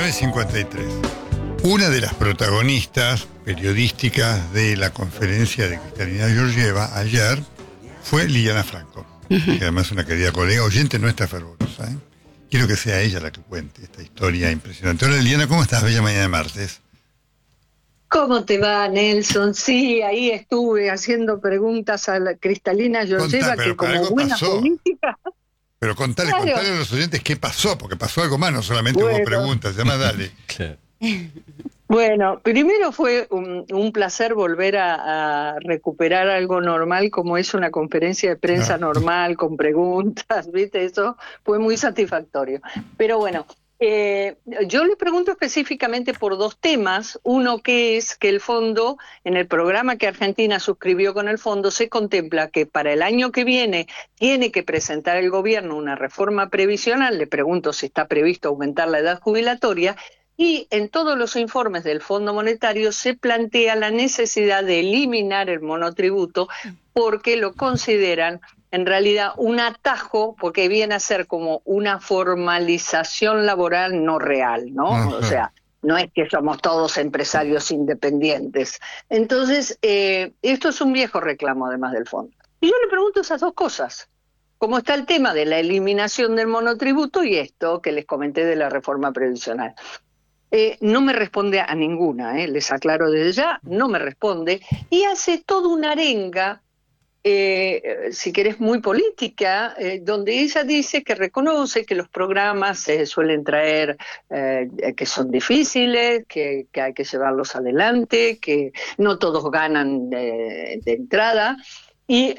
19:53. Una de las protagonistas periodísticas de la conferencia de Cristalina Georgieva ayer fue Liliana Franco, que además es una querida colega, oyente nuestra fervorosa. Quiero que sea ella la que cuente esta historia impresionante. Hola Liliana, ¿cómo estás? Bella mañana de martes. ¿Cómo te va, Nelson? Sí, ahí estuve haciendo preguntas a la Cristalina Georgieva, que como buena política... Pero contale a los oyentes qué pasó, porque pasó algo más, no solamente hubo preguntas, además dale. Bueno, primero fue un placer volver a recuperar algo normal como es una conferencia de prensa normal, con preguntas, ¿viste? Eso fue muy satisfactorio. Pero bueno, yo le pregunto específicamente por dos temas. Uno que es que el fondo, en el programa que Argentina suscribió con el fondo, se contempla que para el año que viene tiene que presentar el gobierno una reforma previsional. Le pregunto si está previsto aumentar la edad jubilatoria. Y en todos los informes del Fondo Monetario se plantea la necesidad de eliminar el monotributo porque lo consideran en realidad un atajo, porque viene a ser como una formalización laboral no real, ¿no? O sea, no es que somos todos empresarios independientes. Entonces, esto es un viejo reclamo además del fondo. Y yo le pregunto esas dos cosas. ¿Cómo está el tema de la eliminación del monotributo y esto que les comenté de la reforma previsional? No me responde a ninguna, les aclaro desde ya, no me responde, y hace toda una arenga, si querés muy política, donde ella dice que reconoce que los programas suelen traer, que son difíciles, que hay que llevarlos adelante, que no todos ganan de entrada. Y,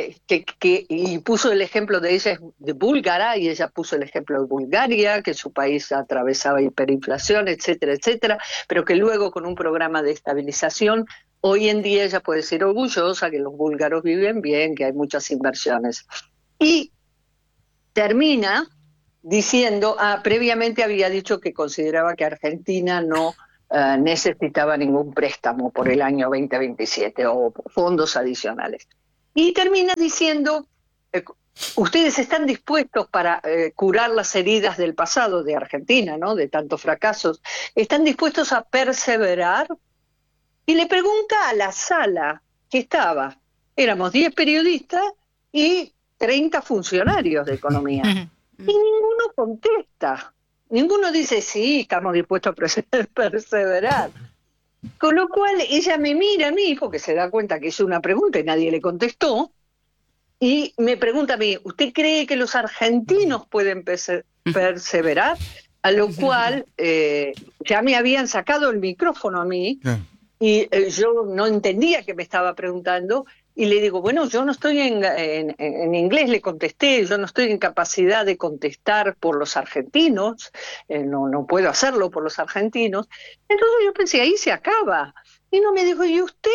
y puso el ejemplo de ella de búlgara, y ella puso el ejemplo de Bulgaria, que su país atravesaba hiperinflación, etcétera, etcétera, pero que luego con un programa de estabilización, hoy en día ella puede ser orgullosa que los búlgaros viven bien, que hay muchas inversiones. Y termina diciendo, previamente había dicho que consideraba que Argentina no necesitaba ningún préstamo por el año 2027 o fondos adicionales. Y termina diciendo, ustedes están dispuestos para curar las heridas del pasado de Argentina, ¿no? De tantos fracasos, ¿están dispuestos a perseverar? Y le pregunta a la sala que estaba, éramos 10 periodistas y 30 funcionarios de economía, y ninguno contesta, ninguno dice sí, estamos dispuestos a perseverar. Con lo cual ella me mira a mí, porque se da cuenta que hizo una pregunta y nadie le contestó, y me pregunta a mí, ¿usted cree que los argentinos pueden perseverar? A lo cual ya me habían sacado el micrófono a mí, y yo no entendía que me estaba preguntando, y le digo, bueno, yo no estoy en inglés, le contesté, yo no estoy en capacidad de contestar por los argentinos, no puedo hacerlo por los argentinos. Entonces yo pensé, ahí se acaba. Y no me dijo, ¿y usted?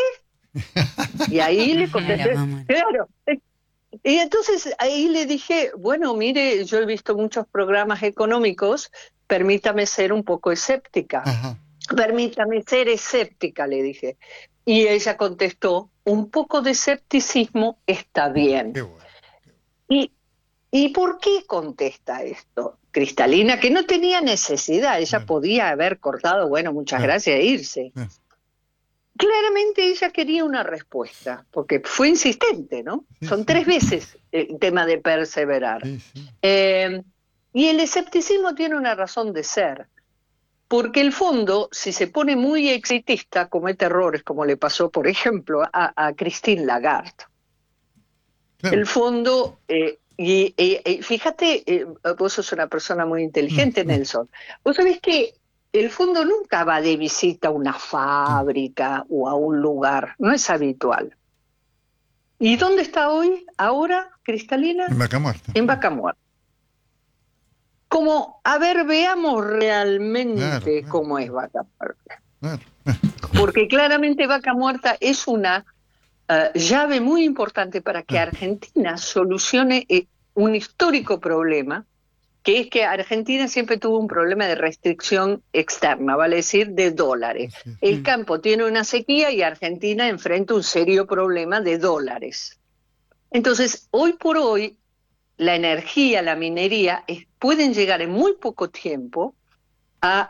Y ahí le contesté, claro. Y entonces ahí le dije, bueno, mire, yo he visto muchos programas económicos, permítame ser un poco escéptica. Ajá. Permítame ser escéptica, le dije. Y ella contestó, un poco de escepticismo está bien. Qué bueno. ¿Y por qué contesta esto? Cristalina, que no tenía necesidad, ella podía haber cortado, bueno, muchas gracias, e irse. Claramente ella quería una respuesta, porque fue insistente, ¿no? Son 3 veces el tema de perseverar. Y el escepticismo tiene una razón de ser. Porque el fondo, si se pone muy exitista, comete errores, como le pasó, por ejemplo, a Christine Lagarde. Claro. El fondo, fíjate, vos sos una persona muy inteligente, Nelson. Vos sabés que el fondo nunca va de visita a una fábrica o a un lugar, no es habitual. ¿Y dónde está hoy, ahora, Cristalina? En Vaca Muerta. En Vaca Muerta. Como, a ver, veamos realmente cómo es Vaca Muerta. Porque claramente Vaca Muerta es una llave muy importante para que Argentina solucione un histórico problema, que es que Argentina siempre tuvo un problema de restricción externa, vale decir, de dólares. El campo tiene una sequía y Argentina enfrenta un serio problema de dólares. Entonces, hoy por hoy, la energía, la minería, pueden llegar en muy poco tiempo a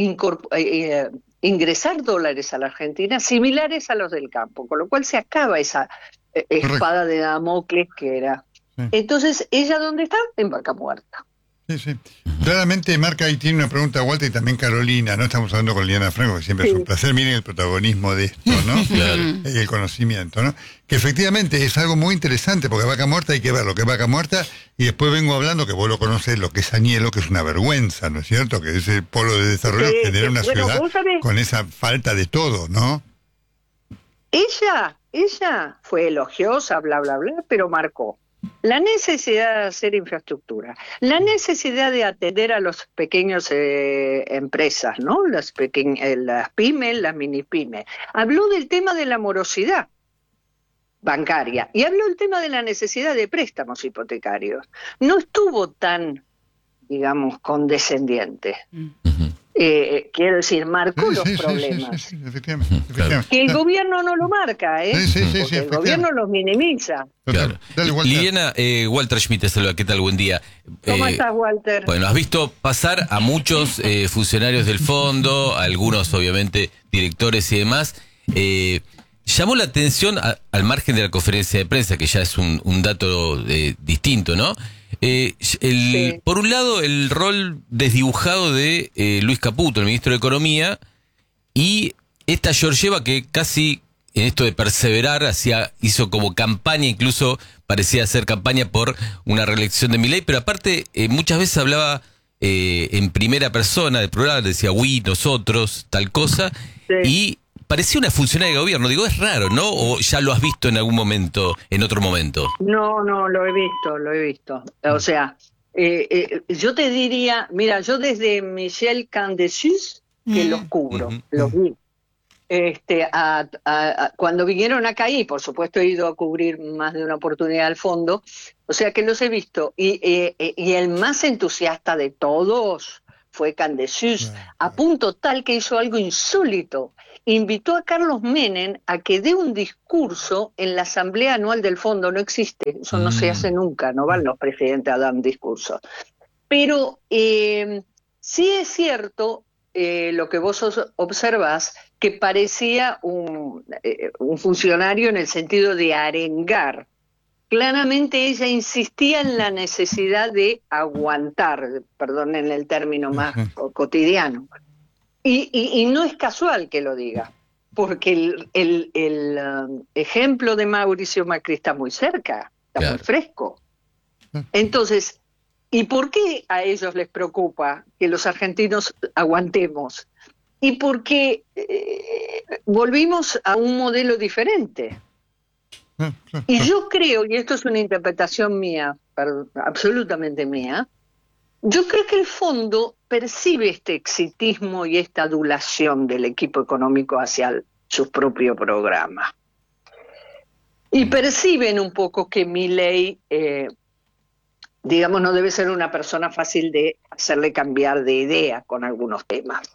ingresar dólares a la Argentina similares a los del campo, con lo cual se acaba esa espada de Damocles que era. Sí. Entonces, ¿ella dónde está? En Vaca Muerta. Sí, sí. Claramente marca ahí tiene una pregunta Walter y también Carolina, ¿no? Estamos hablando con Liliana Franco, que siempre es un placer. Miren el protagonismo de esto, ¿no? Claro. Y el conocimiento, ¿no? Que efectivamente es algo muy interesante, porque Vaca Muerta hay que ver lo que es Vaca Muerta, y después vengo hablando, que vos lo conocés, lo que es Añelo, que es una vergüenza, ¿no es cierto? Que es el polo de desarrollo, generar una ciudad con esa falta de todo, ¿no? Ella fue elogiosa, bla, bla, bla, pero marcó la necesidad de hacer infraestructura, la necesidad de atender a los pequeños empresas, ¿no? Las pymes, las mini pymes. Habló del tema de la morosidad bancaria y habló del tema de la necesidad de préstamos hipotecarios. No estuvo tan, digamos, condescendiente. Quiero decir, marcó los problemas. Sí, efectivamente. Que el gobierno no lo marca, porque el gobierno los minimiza. Claro. Dale, Liliana, Walter Schmidt te saluda. ¿Qué tal? Buen día. ¿Cómo estás, Walter? Bueno, has visto pasar a muchos funcionarios del fondo, a algunos, obviamente, directores y demás. Llamó la atención, al margen de la conferencia de prensa, que ya es un dato distinto, ¿no? Sí. Por un lado, el rol desdibujado de Luis Caputo, el ministro de Economía, y esta Georgieva que casi en esto de perseverar hizo como campaña, incluso parecía hacer campaña por una reelección de Milei, pero aparte muchas veces hablaba en primera persona del programa, decía nosotros, tal cosa, sí. Y parecía una funcionaria de gobierno. Digo, es raro, ¿no? ¿O ya lo has visto en algún momento, en otro momento? No, lo he visto. O sea, yo te diría, mira, yo desde Michel Candesus, que los cubro, los vi. Cuando vinieron acá, y por supuesto he ido a cubrir más de una oportunidad al fondo, o sea que los he visto. Y el más entusiasta de todos fue Candesus, a punto tal que hizo algo insólito. Invitó a Carlos Menem a que dé un discurso en la asamblea anual del fondo. No existe, eso no se hace nunca, no van los presidentes a dar un discurso. Pero sí es cierto lo que vos observás, que parecía un funcionario en el sentido de arengar. Claramente ella insistía en la necesidad de aguantar, perdonen el término más cotidiano. Y no es casual que lo diga, porque el ejemplo de Mauricio Macri está muy cerca, está muy fresco. Entonces, ¿y por qué a ellos les preocupa que los argentinos aguantemos? Y porque volvimos a un modelo diferente. Y yo creo, y esto es una interpretación mía, absolutamente mía, yo creo que el fondo percibe este exitismo y esta adulación del equipo económico hacia su propio programa. Y perciben un poco que Milei, digamos, no debe ser una persona fácil de hacerle cambiar de idea con algunos temas.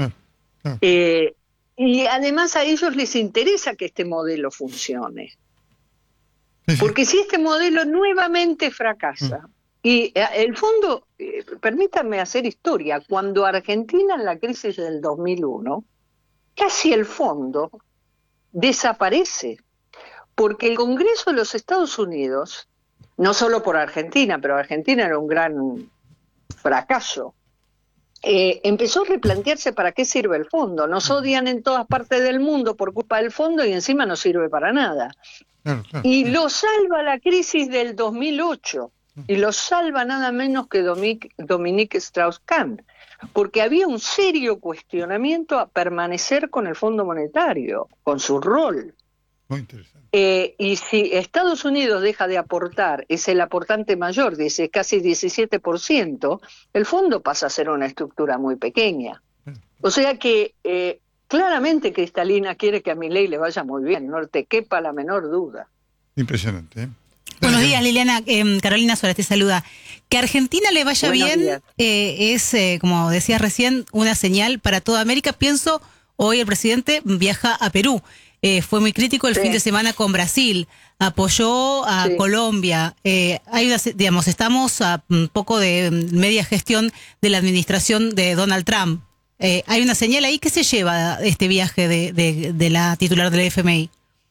Y además a ellos les interesa que este modelo funcione. Porque si este modelo nuevamente fracasa, y el fondo, permítanme hacer historia, cuando Argentina en la crisis del 2001, casi el fondo desaparece, porque el Congreso de los Estados Unidos, no solo por Argentina, pero Argentina era un gran fracaso, empezó a replantearse para qué sirve el fondo. Nos odian en todas partes del mundo por culpa del fondo y encima no sirve para nada. Y lo salva la crisis del 2008, y lo salva nada menos que Dominique Strauss-Kahn, porque había un serio cuestionamiento a permanecer con el Fondo Monetario, con su rol. Muy interesante. Y si Estados Unidos deja de aportar, es el aportante mayor, dice casi 17%, el fondo pasa a ser una estructura muy pequeña. O sea que claramente Cristalina quiere que a Milei le vaya muy bien, no te quepa la menor duda. Impresionante, ¿eh? Buenos días, Liliana. Carolina Suárez te saluda. Que a Argentina le vaya bien es, como decías recién, una señal para toda América. Pienso, hoy el presidente viaja a Perú. Fue muy crítico el fin de semana con Brasil. Apoyó a Colombia. Hay una, estamos a un poco de media gestión de la administración de Donald Trump. Hay una señal ahí. ¿Qué se lleva este viaje de la titular del FMI?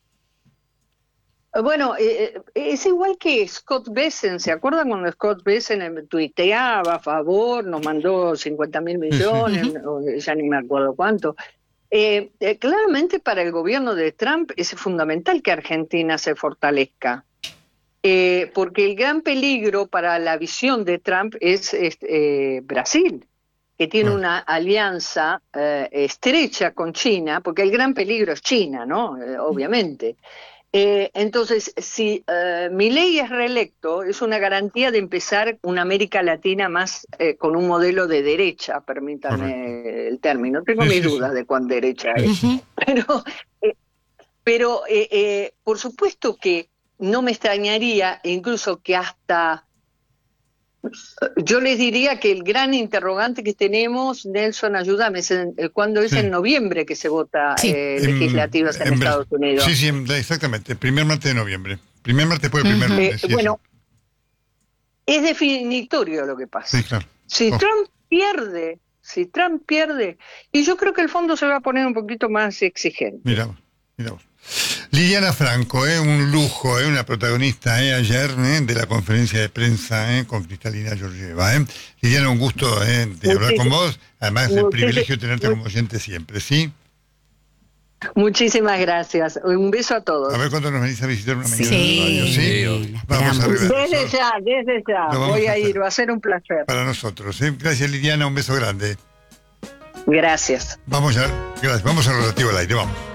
Bueno, es igual que Scott Bessent. ¿Se acuerdan cuando Scott Bessent tuiteaba a favor, nos mandó 50.000 millones, ya ni me acuerdo cuánto? Claramente para el gobierno de Trump es fundamental que Argentina se fortalezca, porque el gran peligro para la visión de Trump es Brasil, que tiene una alianza estrecha con China, porque el gran peligro es China, ¿no? Obviamente. Entonces, si Milei es reelecto, es una garantía de empezar una América Latina más con un modelo de derecha, permítanme el término. Tengo mis dudas de cuán derecha es. Pero por supuesto que no me extrañaría, incluso que hasta... Yo les diría que el gran interrogante que tenemos, Nelson, ayúdame, ¿cuándo es en noviembre que se vota legislativas en Estados Unidos? Sí, exactamente, el primer martes de noviembre. Primer martes después del primer lunes. Bueno, es definitorio lo que pasa. Sí, claro. Si Trump pierde, y yo creo que el fondo se va a poner un poquito más exigente. Mira vos. Liliana Franco, un lujo, una protagonista ayer de la conferencia de prensa con Cristalina Georgieva. Liliana, un gusto de hablar con vos, además el privilegio de tenerte como oyente siempre, ¿sí? Muchísimas gracias, un beso a todos. A ver cuándo nos venís a visitar una mañana Sí, de radio, ¿sí? Vamos a arreglar. Desde ya, voy a ir, va a ser un placer. Para nosotros, ¿sí? Gracias, Liliana, un beso grande. Gracias. Vamos al relativo al aire, vamos.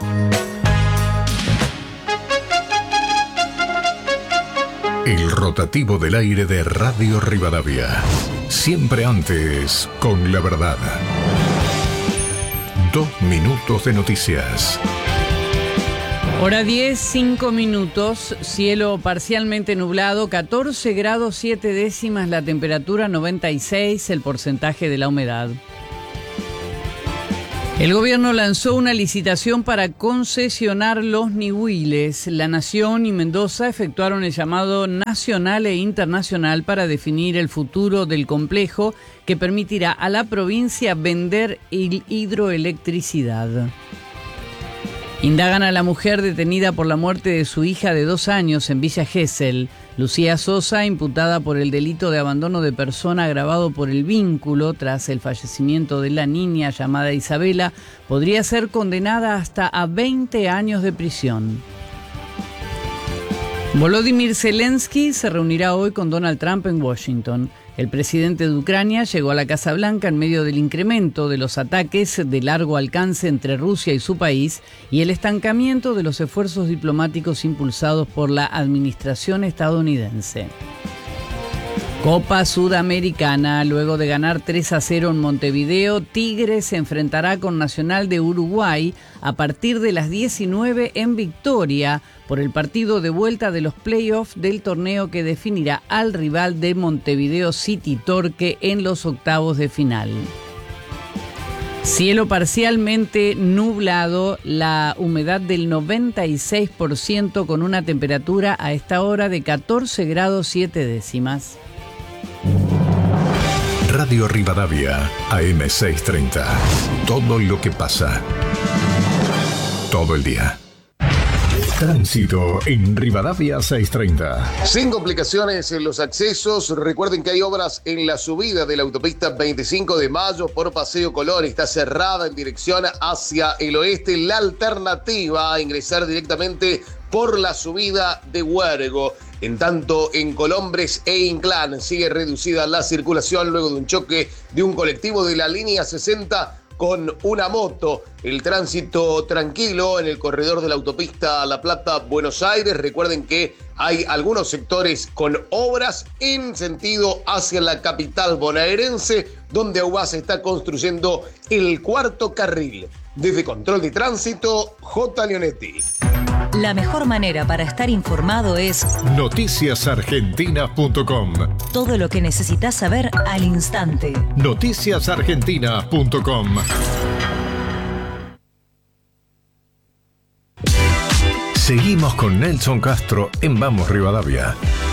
El rotativo del aire de Radio Rivadavia. Siempre antes, con la verdad. 2 minutos de noticias. Hora 10, 5 minutos, cielo parcialmente nublado, 14 grados 7 décimas, la temperatura 96, el porcentaje de la humedad. El gobierno lanzó una licitación para concesionar los Nihuiles. La Nación y Mendoza efectuaron el llamado nacional e internacional para definir el futuro del complejo que permitirá a la provincia vender hidroelectricidad. Indagan a la mujer detenida por la muerte de su hija de 2 años en Villa Gesell. Lucía Sosa, imputada por el delito de abandono de persona agravado por el vínculo tras el fallecimiento de la niña llamada Isabela, podría ser condenada hasta a 20 años de prisión. Volodymyr Zelensky se reunirá hoy con Donald Trump en Washington. El presidente de Ucrania llegó a la Casa Blanca en medio del incremento de los ataques de largo alcance entre Rusia y su país y el estancamiento de los esfuerzos diplomáticos impulsados por la administración estadounidense. Copa Sudamericana. Luego de ganar 3-0 en Montevideo, Tigre se enfrentará con Nacional de Uruguay a partir de las 19 en Victoria por el partido de vuelta de los playoffs del torneo que definirá al rival de Montevideo City Torque en los octavos de final. Cielo parcialmente nublado, la humedad del 96% con una temperatura a esta hora de 14 grados 7 décimas. Radio Rivadavia, AM630. Todo lo que pasa. Todo el día. Tránsito en Rivadavia 630. Sin complicaciones en los accesos. Recuerden que hay obras en la subida de la autopista 25 de Mayo por Paseo Colón. Está cerrada en dirección hacia el oeste. La alternativa a ingresar directamente por la subida de Huergo. En tanto, en Colombres e Inclán sigue reducida la circulación luego de un choque de un colectivo de la línea 60 con una moto. El tránsito tranquilo en el corredor de la autopista La Plata-Buenos Aires. Recuerden que hay algunos sectores con obras en sentido hacia la capital bonaerense, donde AUBA se está construyendo el 4º carril. Desde Control de Tránsito, J. Leonetti. La mejor manera para estar informado es noticiasargentina.com. Todo lo que necesitas saber al instante. noticiasargentina.com. Seguimos con Nelson Castro en Vamos Rivadavia.